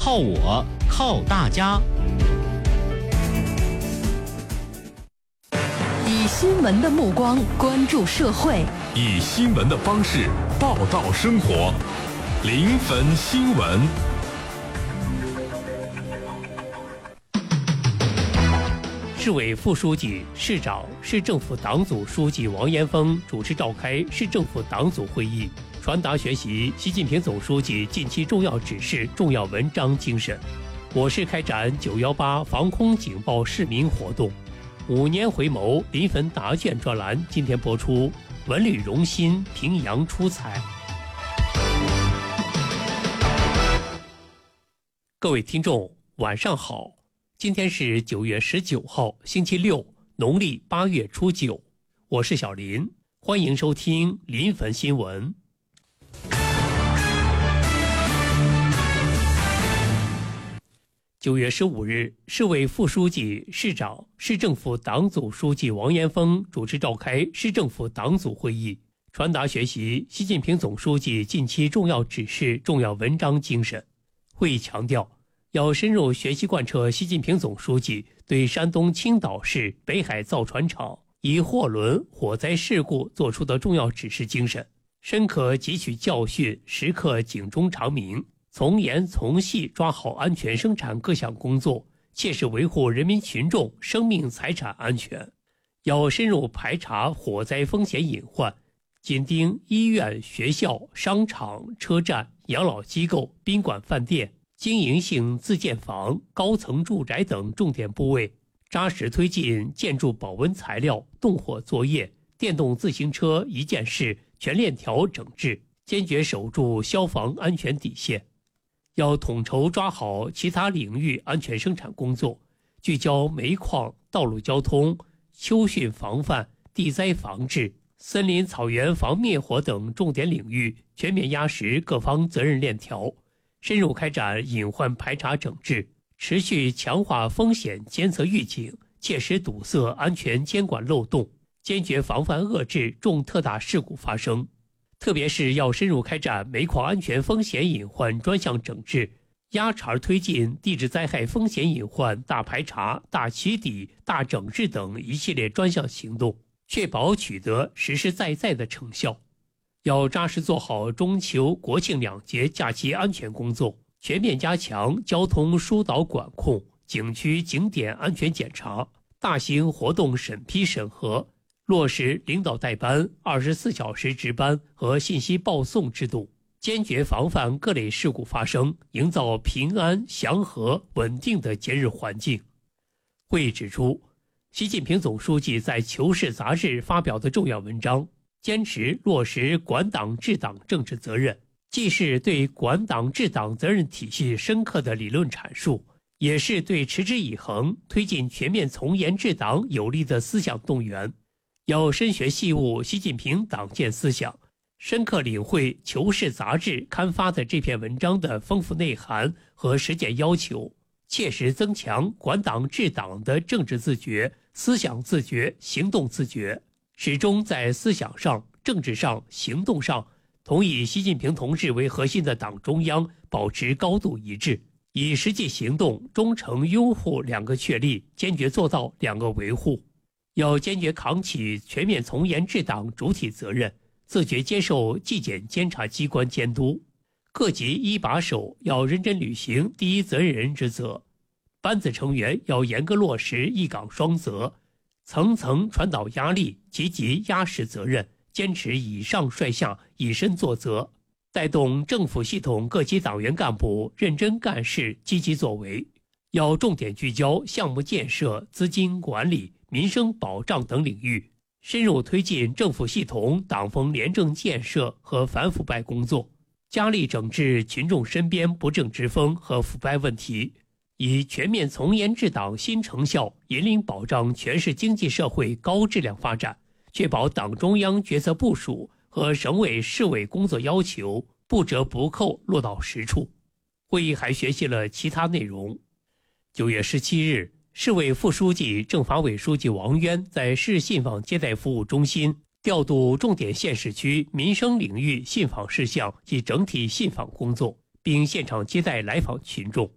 靠我，靠大家。 以新闻的目光关注社会， 以新闻的方式报道生活。临汾新闻。 市委副书记、市长、市政府党组书记王延峰主持召开市政府党组会议，传达学习习近平总书记近期重要指示、重要文章精神。我市开展918防空警报市民活动，5年回眸临汾答卷专栏今天播出，文旅荣新，平阳出彩。各位听众，晚上好。今天是9月19号，星期六，农历8月初9。我是小林，欢迎收听临汾新闻。9月15日，市委副书记、市长、市政府党组书记王延峰主持召开市政府党组会议，传达学习习近平总书记近期重要指示、重要文章精神。会议强调，要深入学习贯彻习近平总书记对山东青岛市北海造船厂以货轮火灾事故作出的重要指示精神，深刻汲取教训，时刻警钟长鸣，从严从细抓好安全生产各项工作，切实维护人民群众生命财产安全。要深入排查火灾风险隐患，紧盯医院、学校、商场、车站、养老机构、宾馆饭店、经营性自建房、高层住宅等重点部位，扎实推进建筑保温材料、动火作业、电动自行车一件式全链条整治，坚决守住消防安全底线。要统筹抓好其他领域安全生产工作，聚焦煤矿、道路交通、秋汛防范、地灾防治、森林草原防灭火等重点领域，全面压实各方责任链条，深入开展隐患排查整治，持续强化风险监测预警，切实堵塞安全监管漏洞，坚决防范遏制重特大事故发生。特别是要深入开展煤矿安全风险隐患专项整治，压茬推进地质灾害风险隐患大排查、大起底、大整治等一系列专项行动，确保取得实实在在的成效。要扎实做好中秋、国庆2节假期安全工作，全面加强交通疏导管控、景区景点安全检查、大型活动审批审核，落实领导带班、24小时值班和信息报送制度，坚决防范各类事故发生，营造平安、祥和、稳定的节日环境。会议指出，习近平总书记在《求是》杂志发表的重要文章，坚持落实管党治党政治责任，既是对管党治党责任体系深刻的理论阐述，也是对持之以恒推进全面从严治党有力的思想动员。要深学细悟习近平党建思想，深刻领会《求是》杂志刊发的这篇文章的丰富内涵和实践要求，切实增强管党治党的政治自觉、思想自觉、行动自觉，始终在思想上、政治上、行动上同以习近平同志为核心的党中央保持高度一致，以实际行动忠诚拥护2个确立，坚决做到2个维护。要坚决扛起全面从严治党主体责任，自觉接受纪检监察机关监督。各级一把手要认真履行第一责任人职责，班子成员要严格落实一岗双责，层层传导压力，积极压实责任，坚持以上率下，以身作则，带动政府系统各级党员干部认真干事，积极作为。要重点聚焦项目建设、资金管理、民生保障等领域，深入推进政府系统党风廉政建设和反腐败工作，加力整治群众身边不正之风和腐败问题，以全面从严治党新成效引领保障全市经济社会高质量发展，确保党中央决策部署和省委市委工作要求不折不扣落到实处。会议还学习了其他内容。9月17日，市委副书记、政法委书记王渊在市信访接待服务中心调度重点县市区民生领域信访事项及整体信访工作，并现场接待来访群众。